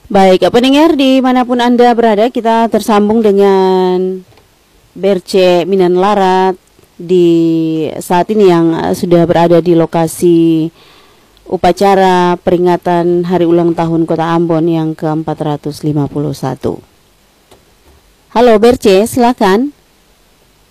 Baik, pendengar dimanapun Anda berada, kita tersambung dengan BRC Minan Larat di saat ini yang sudah berada di lokasi upacara peringatan Hari Ulang Tahun Kota Ambon yang ke-451. Halo BRC, silakan.